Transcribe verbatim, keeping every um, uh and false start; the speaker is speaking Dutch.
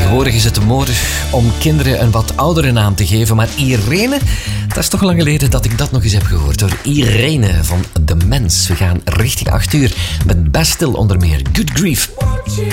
Tegenwoordig is het de mode om kinderen een wat oudere naam te geven. Maar Irene, dat is toch lang geleden dat ik dat nog eens heb gehoord. Door Irene van De Mens. We gaan richting acht uur met Bastille onder meer. Good Grief.